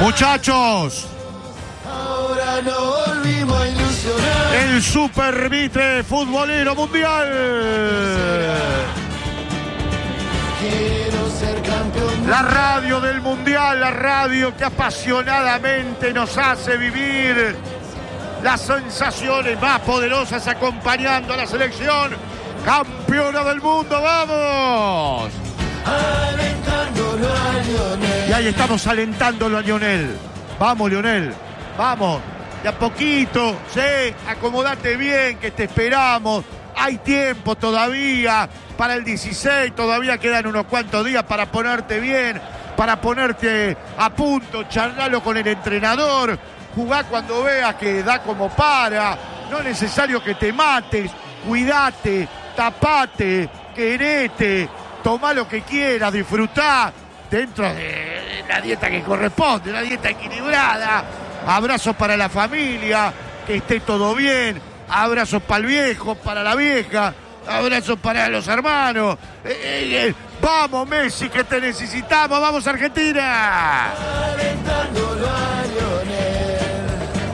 Muchachos, ahora nos volvimos a ilusionar. el Super Mitre Futbolero Mundial. Quiero ser campeón. La radio del Mundial, la radio que apasionadamente nos hace vivir las sensaciones más poderosas acompañando a la selección campeona del mundo. ¡Vamos! Alentándolo a Lionel. Y ahí estamos alentándolo a Lionel. Vamos, Lionel, vamos. De a poquito, sí, acomodate bien, que te esperamos. Hay tiempo todavía para el 16, todavía quedan unos cuantos días para ponerte bien, para ponerte a punto, charlalo con el entrenador, jugá cuando veas que da como para, no es necesario que te mates, cuidate, tapate, querete, tomá lo que quieras, disfrutá dentro de la dieta que corresponde, la dieta equilibrada. Abrazos para la familia, que esté todo bien. Abrazos para el viejo, para la vieja. Abrazos para los hermanos. Vamos, Messi, que te necesitamos. Vamos, Argentina. Alentándolo a Lionel.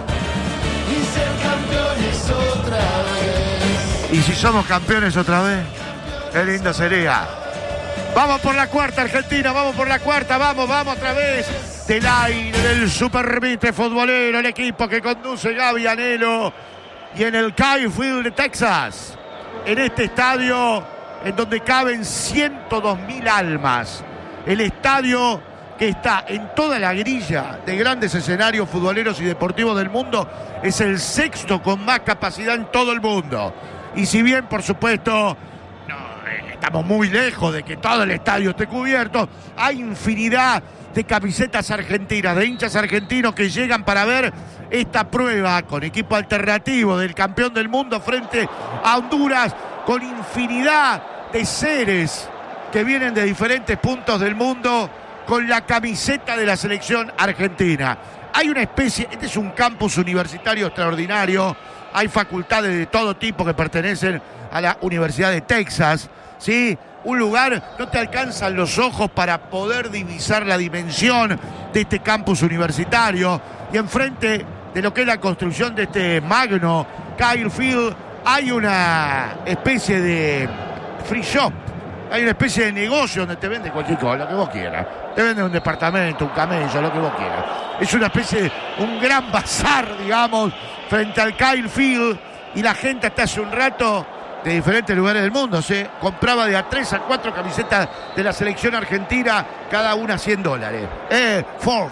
Y ser campeones otra vez. Y si somos campeones otra vez, qué lindo sería. Vamos por la cuarta, Argentina, vamos por la cuarta, vamos otra vez. Del aire del Super Mitre Futbolero, el equipo que conduce Gaby Anhelo. Y en el Kyle Field de Texas, en este estadio en donde caben 102.000 almas. El estadio que está en toda la grilla de grandes escenarios futboleros y deportivos del mundo, es el sexto con más capacidad en todo el mundo. Y si bien, por supuesto, estamos muy lejos de que todo el estadio esté cubierto, hay infinidad de camisetas argentinas, de hinchas argentinos que llegan para ver esta prueba con equipo alternativo del campeón del mundo frente a Honduras, con infinidad de seres que vienen de diferentes puntos del mundo con la camiseta de la selección argentina. Hay una especie, este es un campus universitario extraordinario, hay facultades de todo tipo que pertenecen a la Universidad de Texas, ¿sí? Un lugar, no te alcanzan los ojos para poder divisar la dimensión de este campus universitario. Y enfrente de lo que es la construcción de este magno Kyle Field, hay una especie de free shop. Hay una especie de negocio donde te venden cualquier cosa, lo que vos quieras. Te venden un departamento, un camello, lo que vos quieras. Es una especie de un gran bazar, digamos, frente al Kyle Field. Y la gente hasta hace un rato, de diferentes lugares del mundo, se compraba de a 3 a 4 camisetas de la selección argentina, cada una $100. Four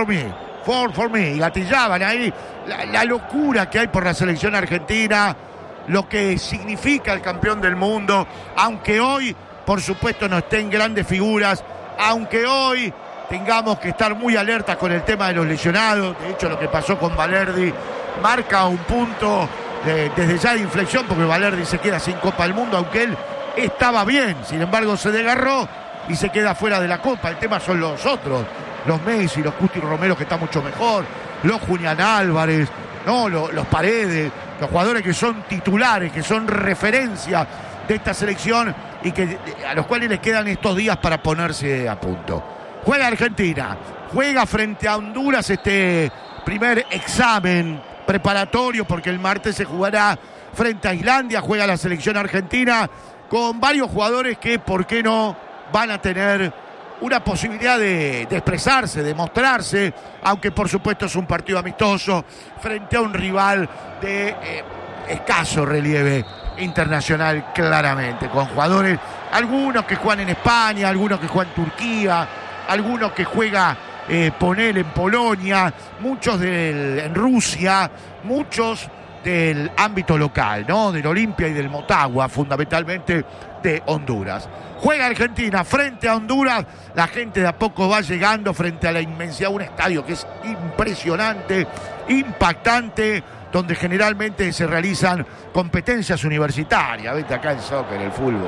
for me. Y gatillaban ahí la locura que hay por la selección argentina, lo que significa el campeón del mundo, aunque hoy, por supuesto, no estén grandes figuras, aunque hoy tengamos que estar muy alertas con el tema de los lesionados. De hecho, lo que pasó con Valerdi marca un punto desde ya de inflexión, porque Valerdi se queda sin Copa del Mundo, aunque él estaba bien, sin embargo se desgarró y se queda fuera de la Copa. El tema son los otros, los Messi, los Cuti Romero, que está mucho mejor, los Julián Álvarez, no, los Paredes, los jugadores que son titulares, que son referencia de esta selección y que a los cuales les quedan estos días para ponerse a punto. Juega Argentina, juega frente a Honduras este primer examen preparatorio, porque el martes se jugará frente a Islandia. Juega la selección argentina con varios jugadores que, ¿por qué no?, van a tener una posibilidad de expresarse, de mostrarse, aunque por supuesto es un partido amistoso frente a un rival de escaso relieve internacional, claramente, con jugadores, algunos que juegan en España, algunos que juegan en Turquía, algunos que juegan ponele en Polonia, muchos en Rusia, muchos del ámbito local, ¿no? Del Olimpia y del Motagua, fundamentalmente de Honduras. Juega Argentina frente a Honduras, la gente de a poco va llegando frente a la inmensidad, un estadio que es impresionante, impactante, donde generalmente se realizan competencias universitarias. Vete acá el soccer, el fútbol,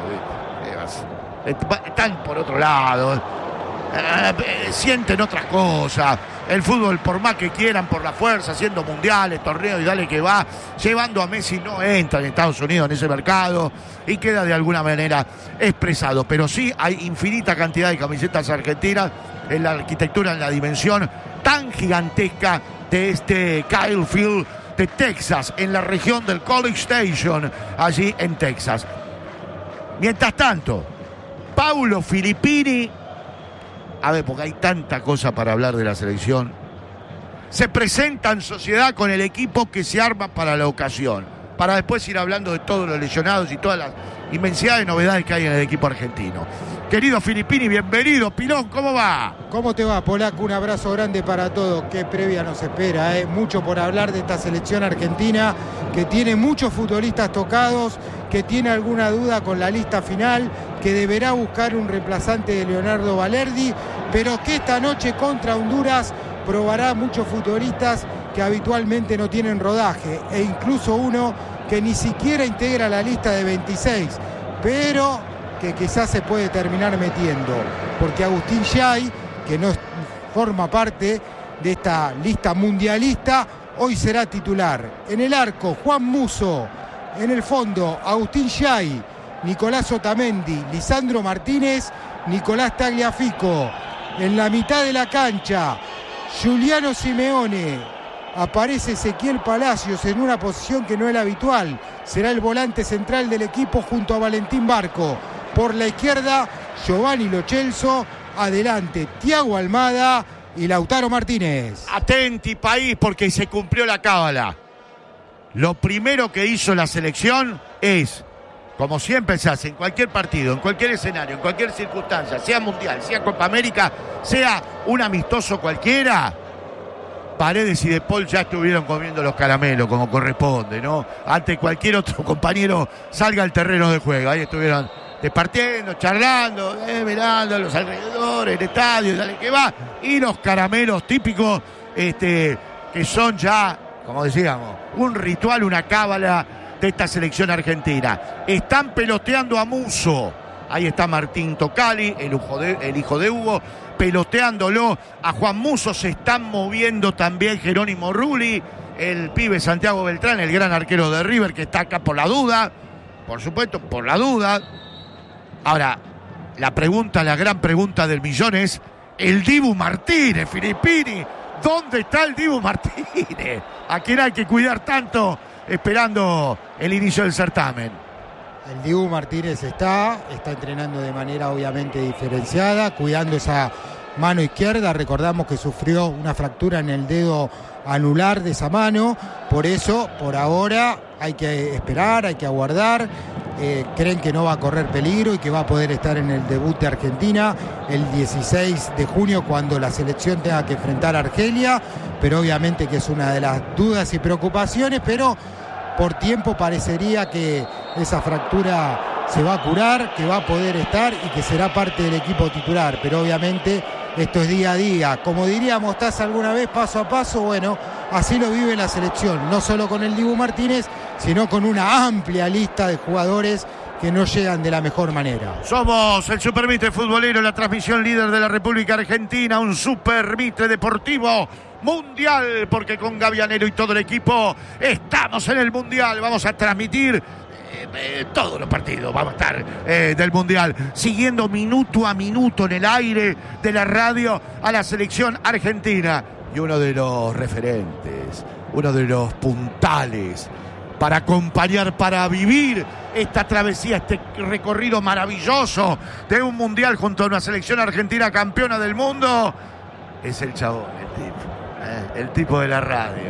están por otro lado, sienten otras cosas, El fútbol, por más que quieran, por la fuerza, haciendo mundiales, torneos y dale que va, llevando a Messi, no entra en Estados Unidos en ese mercado y queda de alguna manera expresado. Pero sí hay infinita cantidad de camisetas argentinas en la arquitectura, en la dimensión tan gigantesca de este Kyle Field de Texas, en la región del College Station, allí en Texas. Mientras tanto, Paulo Filippini, a ver, porque hay tanta cosa para hablar de la selección, se presenta en sociedad con el equipo que se arma para la ocasión, para después ir hablando de todos los lesionados y todas las inmensidad de novedades que hay en el equipo argentino. Querido Filippini, bienvenido. Pilón, ¿cómo va? ¿Cómo te va, Polaco? Un abrazo grande para todos. Qué previa nos espera, mucho por hablar de esta selección argentina, que tiene muchos futbolistas tocados, que tiene alguna duda con la lista final, que deberá buscar un reemplazante de Leonardo Balerdi, pero que esta noche contra Honduras probará muchos futbolistas que habitualmente no tienen rodaje, e incluso uno que ni siquiera integra la lista de 26, pero que quizás se puede terminar metiendo, porque Agustín Yay, que no forma parte de esta lista mundialista, hoy será titular. En el arco, Juan Musso. En el fondo, Agustín Yay, Nicolás Otamendi, Lisandro Martínez, Nicolás Tagliafico. En la mitad de la cancha, Giuliano Simeone. Aparece Ezequiel Palacios en una posición que no es la habitual. Será el volante central del equipo junto a Valentín Barco. Por la izquierda, Giovanni Lo Celso. Adelante, Thiago Almada y Lautaro Martínez. Atenti, país, porque se cumplió la cábala. Lo primero que hizo la selección es, como siempre se hace en cualquier partido, en cualquier escenario, en cualquier circunstancia, sea mundial, sea Copa América, sea un amistoso cualquiera, Paredes y De Paul ya estuvieron comiendo los caramelos como corresponde, ¿no? Antes cualquier otro compañero salga al terreno de juego. Ahí estuvieron departiendo, charlando, mirando a los alrededores, el estadio, dale que va. Y los caramelos típicos, que son ya, como decíamos, un ritual, una cábala de esta selección argentina. Están peloteando a Musso. Ahí está Martín Tocali, el hijo de Hugo, peloteándolo a Juan Musso. Se están moviendo también Jerónimo Rulli, el pibe Santiago Beltrán, el gran arquero de River, que está acá por la duda, por supuesto, por la duda. Ahora, la gran pregunta del millón es el Dibu Martínez, Filippini. ¿Dónde está el Dibu Martínez? ¿A quién hay que cuidar tanto esperando el inicio del certamen? El Dibu Martínez está entrenando de manera obviamente diferenciada, cuidando esa mano izquierda. Recordamos que sufrió una fractura en el dedo anular de esa mano, por eso por ahora hay que esperar, hay que aguardar. Creen que no va a correr peligro y que va a poder estar en el debut de Argentina el 16 de junio cuando la selección tenga que enfrentar a Argelia, pero obviamente que es una de las dudas y preocupaciones, pero por tiempo parecería que esa fractura se va a curar, que va a poder estar y que será parte del equipo titular, pero obviamente esto es día a día. Como diría Mostaza alguna vez, paso a paso, bueno, así lo vive la selección, no solo con el Dibu Martínez, sino con una amplia lista de jugadores que no llegan de la mejor manera. Somos el Super Mitre Futbolero, la transmisión líder de la República Argentina, un Super Mitre Deportivo Mundial, porque con Gavianero y todo el equipo estamos en el Mundial. Vamos a transmitir todos los partidos, vamos a estar del Mundial, siguiendo minuto a minuto en el aire de la radio a la selección argentina. Y uno de los referentes, uno de los puntales para acompañar, para vivir esta travesía, este recorrido maravilloso de un Mundial junto a una selección argentina campeona del mundo, es el chabón, el tipo de la radio.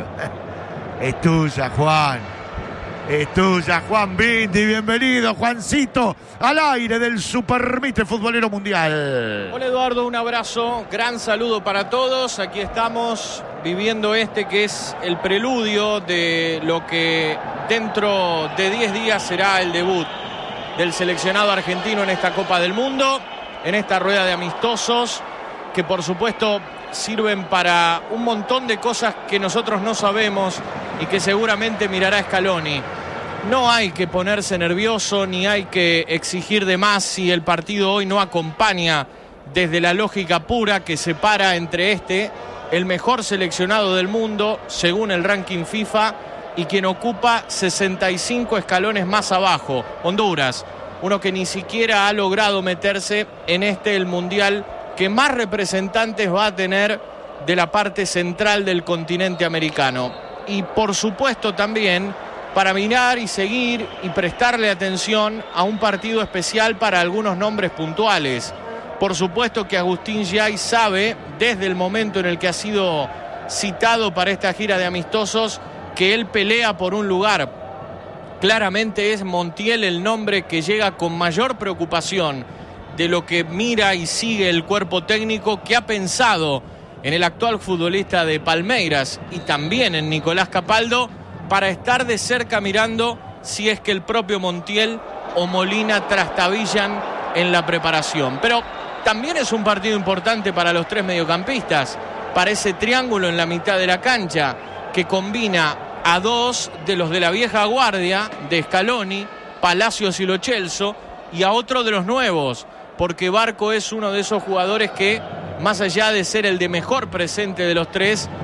Es tuya, Juan. Es tuya, Juan Bindi. Bienvenido, Juancito, al aire del Super Mitre Futbolero Mundial. Hola, Eduardo, un abrazo, gran saludo para todos. Aquí estamos viviendo que es el preludio de lo que dentro de 10 días será el debut del seleccionado argentino en esta Copa del Mundo, en esta rueda de amistosos, que por supuesto sirven para un montón de cosas que nosotros no sabemos y que seguramente mirará Scaloni. No hay que ponerse nervioso ni hay que exigir de más si el partido hoy no acompaña desde la lógica pura que separa entre el mejor seleccionado del mundo, según el ranking FIFA, y quien ocupa 65 escalones más abajo, Honduras, uno que ni siquiera ha logrado meterse en el mundial que más representantes va a tener de la parte central del continente americano. Y por supuesto también para mirar y seguir y prestarle atención a un partido especial para algunos nombres puntuales. Por supuesto que Agustín Yay sabe, desde el momento en el que ha sido citado para esta gira de amistosos, que él pelea por un lugar. Claramente es Montiel el nombre que llega con mayor preocupación de lo que mira y sigue el cuerpo técnico, que ha pensado en el actual futbolista de Palmeiras y también en Nicolás Capaldo, para estar de cerca mirando si es que el propio Montiel o Molina trastabillan en la preparación. Pero también es un partido importante para los tres mediocampistas, para ese triángulo en la mitad de la cancha que combina a dos de los de la vieja guardia de Scaloni, Palacios y Lo Celso, y a otro de los nuevos, porque Barco es uno de esos jugadores que, más allá de ser el de mejor presente de los tres,